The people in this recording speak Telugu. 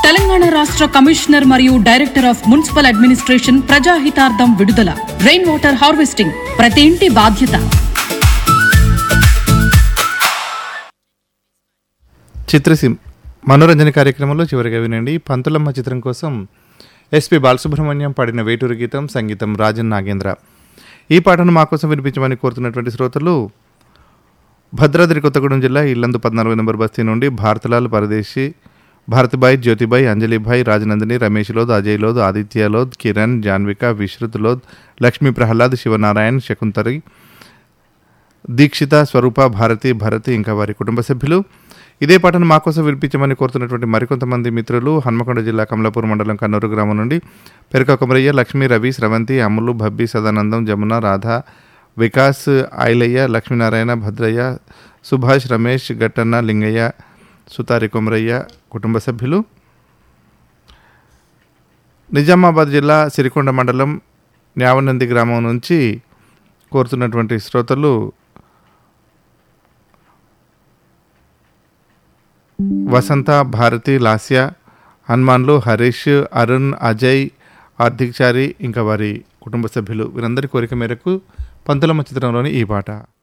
తెలంగాణ రాష్ట్ర కమిషనర్ మరియు డైరెక్టర్ ఆఫ్ మున్సిపల్ అడ్మినిస్ట్రేషన్ ప్రజాహితార్థం విడుదల. రెయిన్ వాటర్ హార్వెస్టింగ్ ప్రతి ఇంటి బాధ్యత. చిత్రసీమ మనోరంజన కార్యక్రమంలో చివరిగా వినండి. పంతులమ్మ చిత్రం కోసం ఎస్పి బాలసుబ్రహ్మణ్యం పాడిన వేటూరు గీతం, సంగీతం రాజన్ నాగేంద్ర. ఈ పాటను మా కోసం వినిపించమని కోరుతున్నటువంటి శ్రోతలు భద్రాద్రి కొత్తగూడెం జిల్లా ఇల్లందు 14 నంబర్ బస్తీ నుండి భారతలాల్ పరదేశీ, భారతిబాయ్, జ్యోతిబాయ్, అంజలిబాయ్, రాజనందిని, రమేష్ లోద్, అజయ్ లోద్, ఆదిత్య లోద్, కిరణ్, జాన్విక, విశ్రుత్ లోద్, లక్ష్మీ ప్రహ్లాద్, శివనారాయణ్, శకుంతరి, దీక్షిత, స్వరూప, భారతి, భరతి ఇంకా వారి కుటుంబ సభ్యులు. ఇదే పాటను మా కోసం వినిపించమని కోరుతున్నటువంటి మరికొంతమంది మిత్రులు హన్మకొండ జిల్లా కమలాపూర్ మండలం కన్నూరు గ్రామం నుండి పెరుక కొమరయ్య, లక్ష్మీ, రవి, స్రవంతి, అమ్ములు, భబ్బి, సదానందం, జమున, రాధ, వికాస్, ఐలయ్య, లక్ష్మీనారాయణ, భద్రయ్య, సుభాష్, రమేష్, గట్టన్న, లింగయ్య, సుతారి కొమరయ్య కుటుంబ సభ్యులు. నిజామాబాద్ జిల్లా సిరికొండ మండలం న్యావనంది గ్రామం నుంచి కోరుతున్నటువంటి శ్రోతలు వసంత, భారతి, లాస్య, హనుమాన్లు, హరీష్, అరుణ్, అజయ్, ఆర్థిక్ చారి ఇంకా వారి కుటుంబ సభ్యులు. వీరందరి కోరిక మేరకు పంతులమ్మ చిత్రంలోని ఈ పాట.